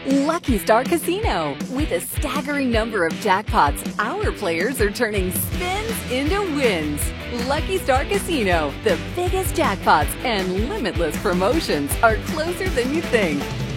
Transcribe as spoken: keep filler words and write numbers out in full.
Lucky Star Casino. With a staggering number of jackpots, our players are turning spins into wins. Lucky Star Casino, the biggest jackpots and limitless promotions are closer than you think.